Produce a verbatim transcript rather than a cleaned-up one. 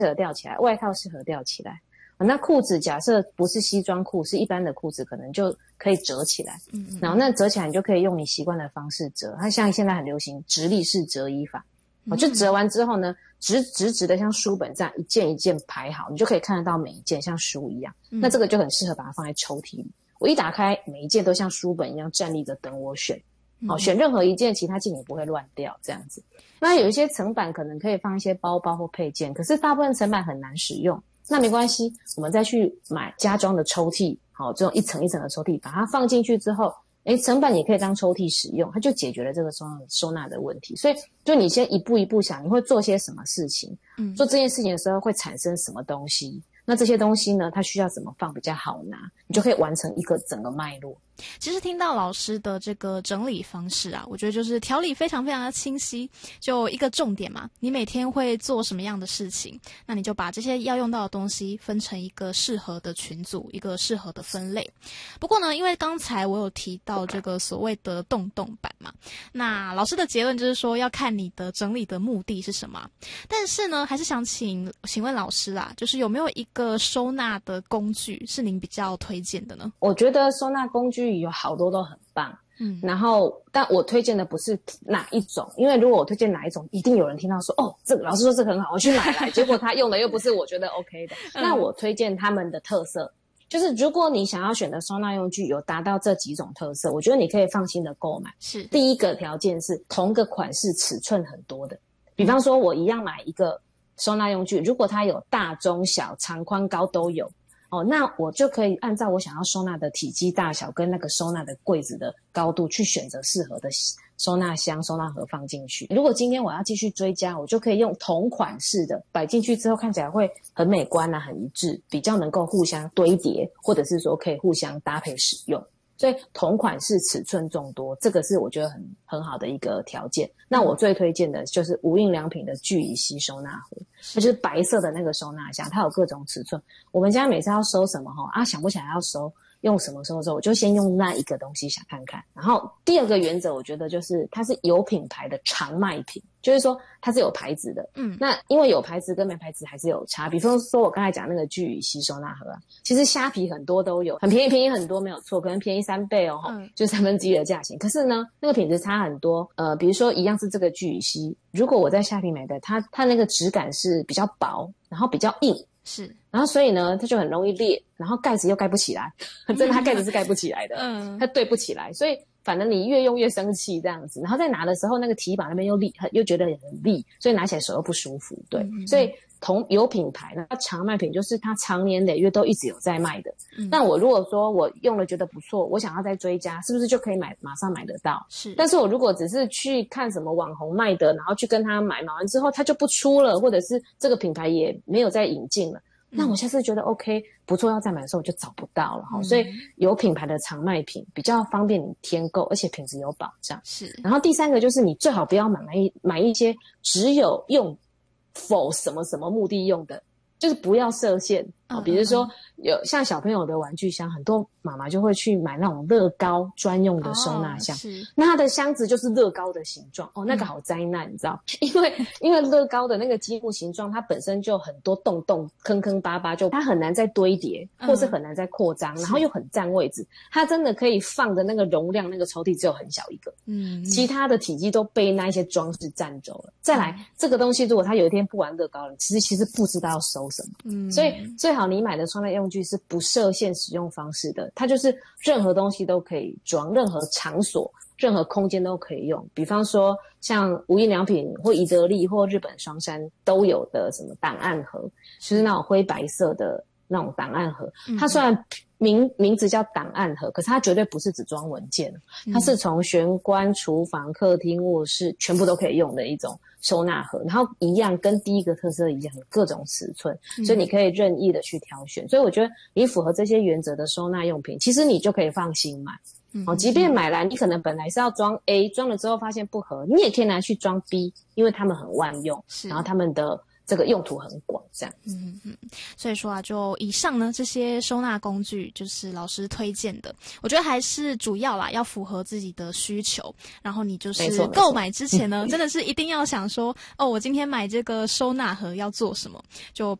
合吊起来，外套适合吊起来。那裤子假设不是西装裤，是一般的裤子，可能就可以折起来。嗯嗯，然后那折起来你就可以用你习惯的方式折，它像现在很流行直立式折衣法。嗯、就折完之后呢，直直直的像书本这样一件一件排好，你就可以看得到每一件像书一样。嗯、那这个就很适合把它放在抽屉里。我一打开，每一件都像书本一样站立着等我选。好、嗯，选任何一件，其他件也不会乱掉这样子。那有一些层板可能可以放一些包包或配件，可是大部分层板很难使用。那没关系，我们再去买家装的抽屉，好，这种一层一层的抽屉，把它放进去之后，诶，层板也可以当抽屉使用，它就解决了这个收纳收纳的问题。所以，就你先一步一步想，你会做些什么事情，嗯，做这件事情的时候会产生什么东西，那这些东西呢，它需要怎么放比较好拿，你就可以完成一个整个脉络。 其实听到老师的这个整理方式啊，我觉得就是条理非常非常的清晰，就一个重点嘛，你每天会做什么样的事情，那你就把这些要用到的东西分成一个适合的群组，一个适合的分类。不过呢，因为刚才我有提到这个所谓的洞洞板嘛，那老师的结论就是说要看你的整理的目的是什么。但是呢，还是想请请问老师啦，就是有没有一个收纳的工具是您比较推荐的呢？ 我觉得收纳工具有好多都很棒，嗯，然后但我推荐的不是哪一种，因为如果我推荐哪一种，一定有人听到说哦，这个老师说这个很好，我去买来，结果他用的又不是我觉得 OK 的。嗯、那我推荐他们的特色，就是如果你想要选的收纳用具有达到这几种特色，我觉得你可以放心的购买。 是， 第一个条件是同个款式尺寸很多的，比方说我一样买一个收纳用具，如果它有大中小长宽高都有。哦，那我就可以按照我想要收纳的体积大小跟那个收纳的柜子的高度去选择适合的收纳箱、收纳盒放进去。如果今天我要继续追加，我就可以用同款式的摆进去之后，看起来会很美观啊，很一致，比较能够互相堆叠，或者是说可以互相搭配使用。所以同款式尺寸众多，这个是我觉得很很好的一个条件。那我最推荐的就是无印良品的聚乙烯收纳盒，它就是白色的那个收纳箱，它有各种尺寸。我们家每次要收什么啊，想不起来要收用什么收的时候，我就先用那一个东西想看看。然后第二个原则，我觉得就是它是有品牌的常卖品，就是说它是有牌子的。嗯，那因为有牌子跟没牌子还是有差。比方说我刚才讲那个聚乙烯收纳盒啊，其实虾皮很多都有，很便宜，便宜很多没有错，可能便宜三倍哦，嗯、就三分之一的价钱。可是呢，那个品质差很多。呃，比如说一样是这个聚乙烯，如果我在虾皮买的，它它那个质感是比较薄，然后比较硬。 是， 然后所以呢，它就很容易裂，然后盖子又盖不起来，真的，它盖子是盖不起来的，嗯，它对不起来，所以反正你越用越生气这样子，然后再拿的时候，那个提把那边又利，又觉得很利，所以拿起来手又不舒服，对，嗯、所以同有品牌，那常卖品就是它长年累月都一直有在卖的。嗯、那我如果说我用了觉得不错，我想要再追加，是不是就可以买马上买得到？ 是。 但是我如果只是去看什么网红卖的，然后去跟他买，买完之后他就不出了，或者是这个品牌也没有再引进了。那我下次觉得 OK 不错要再买的时候我就找不到了、嗯、所以有品牌的常卖品比较方便你添购，而且品质有保障。 是。 然后第三个就是你最好不要买一买一些只有用否什么什么目的用的，就是不要设限。哦、比如说有像小朋友的玩具箱，很多妈妈就会去买那种乐高专用的收纳箱、哦、是。那它的箱子就是乐高的形状哦，那个好灾难、嗯、你知道，因为因为乐高的那个积木形状它本身就很多洞洞坑坑巴巴，就它很难再堆叠或是很难再扩张、嗯、然后又很占位置，它真的可以放的那个容量，那个抽屉只有很小一个，嗯，其他的体积都被那一些装饰占走了。再来、嗯、这个东西如果它有一天不玩乐高了，其实其实不知道要收什么，嗯，所以最好你买的收纳用具是不设限使用方式的，它就是任何东西都可以装，任何场所任何空间都可以用。比方说像无印良品或宜得利或日本双山都有的什么档案盒，就是那种灰白色的那种档案盒，它虽然名名字叫档案盒，可是它绝对不是只装文件，它是从玄关、厨房、客厅、卧室全部都可以用的一种收纳盒。然后一样跟第一个特色一样，各种尺寸，所以你可以任意的去挑选。所以我觉得你符合这些原则的收纳用品，其实你就可以放心买。哦，即便买来你可能本来是要装 A， 装了之后发现不合，你也可以拿去装 B， 因为他们很万用，然后他们的这个用途很广，这样。 嗯嗯，所以说啊，就以上呢这些收纳工具就是老师推荐的，我觉得还是主要啦，要符合自己的需求。然后你就是购买之前呢，真的是一定要想说，哦，我今天买这个收纳盒要做什么？就